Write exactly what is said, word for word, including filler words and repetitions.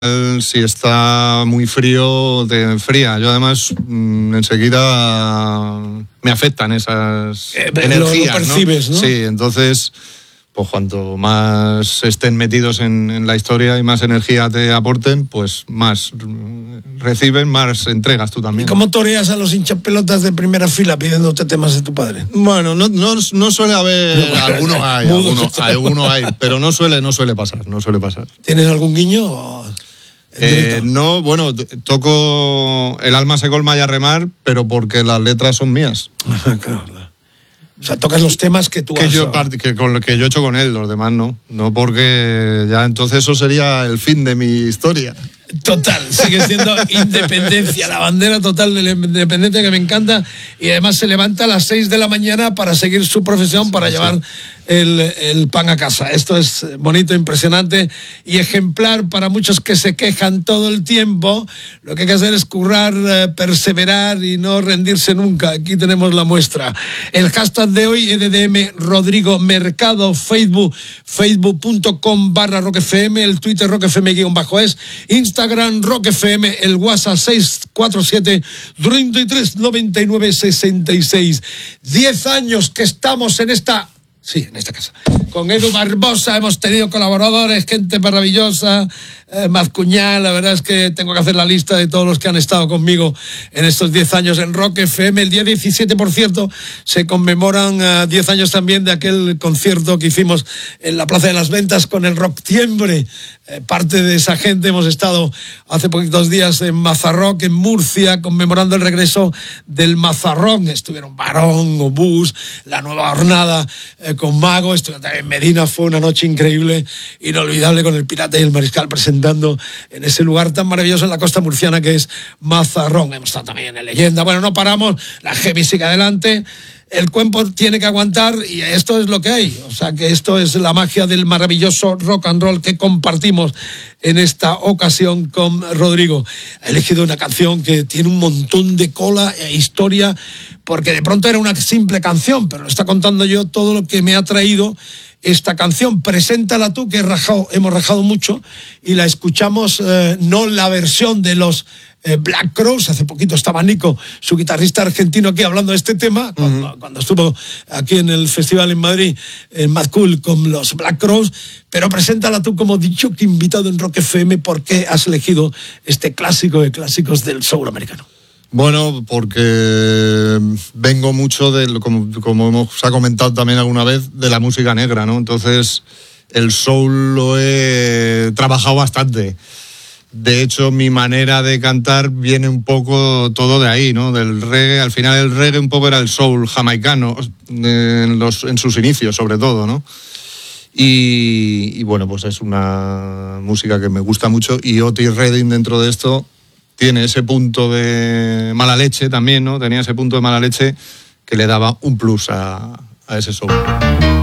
si está muy frío, te enfría. Yo además mmm, enseguida me afectan esas eh, energías, lo, lo percibes, ¿no? ¿no? Sí, entonces, pues cuanto más estén metidos en, en la historia y más energía te aporten, pues más reciben, más entregas tú también. ¿Y cómo toreas a los hinchapelotas de primera fila pidiéndote temas de tu padre? Bueno, no, no, no suele haber, no, algunos hay, algunos, algunos hay, pero no suele, no suele pasar, no suele pasar. ¿Tienes algún guiño? O... Eh, no, bueno, toco El alma se colma y a remar, pero porque las letras son mías. Claro. O sea, tocas los temas que tú que has... Yo, que, con lo que yo he hecho con él, los demás no. No, porque ya entonces eso sería el fin de mi historia. Total, sigue siendo independencia, la bandera total de la independencia que me encanta, y además se levanta a las seis de la mañana para seguir su profesión, para sí, llevar sí. El, el pan a casa. Esto es bonito, impresionante y ejemplar para muchos que se quejan todo el tiempo. Lo que hay que hacer es currar, eh, perseverar y no rendirse nunca. Aquí tenemos la muestra. El hashtag de hoy, E D D M Rodrigo Mercado, Facebook, facebook.com barra Rock F M, el Twitter Rock F M guión bajo es, Instagram Rock F M, el WhatsApp seis cuatro siete, treinta y tres, noventa y nueve, sesenta y seis. Diez años que estamos en esta... Sí, en esta casa. Con Edu Barbosa hemos tenido colaboradores, gente maravillosa, eh, Mazcuñal, la verdad es que tengo que hacer la lista de todos los que han estado conmigo en estos diez años en Rock F M. El día diecisiete, por cierto, se conmemoran uh, diez años también de aquel concierto que hicimos en la Plaza de las Ventas con el Rocktiembre. Eh, parte de esa gente hemos estado hace poquitos días en Mazarrock, en Murcia, conmemorando el regreso del Mazarrón. Estuvieron Barón, Obús, la nueva jornada eh, con Mago, estuvieron también en Medina, fue una noche increíble, inolvidable, con el Pirata y el Mariscal presentando en ese lugar tan maravilloso en la costa murciana que es Mazarrón. Hemos estado también en Leyenda. Bueno, no paramos, la heavy sigue adelante. El cuerpo tiene que aguantar y esto es lo que hay. O sea que esto es la magia del maravilloso rock and roll que compartimos en esta ocasión con Rodrigo. Ha elegido una canción que tiene un montón de cola e historia, porque de pronto era una simple canción, pero lo está contando yo todo lo que me ha traído esta canción. Preséntala tú, que he rajado, hemos rajado mucho, y la escuchamos, eh, no la versión de los eh, Black Crowes. Hace poquito estaba Nico, su guitarrista argentino, aquí hablando de este tema, cuando, uh-huh. cuando estuvo aquí en el festival en Madrid, en Mad Cool, con los Black Crowes. Pero preséntala tú como dicho que invitado en Rock F M. ¿Por qué has elegido este clásico de clásicos del soul americano? Bueno, porque vengo mucho de, como, como hemos ha comentado también alguna vez, de la música negra, ¿no? Entonces, el soul lo he trabajado bastante. De hecho, mi manera de cantar viene un poco todo de ahí, ¿no? Del reggae. Al final, el reggae un poco era el soul jamaicano, en, los, en sus inicios, sobre todo, ¿no? Y, y bueno, pues es una música que me gusta mucho. Y Otis Redding, dentro de esto, tiene ese punto de mala leche también, ¿no? Tenía ese punto de mala leche que le daba un plus a, a ese soul.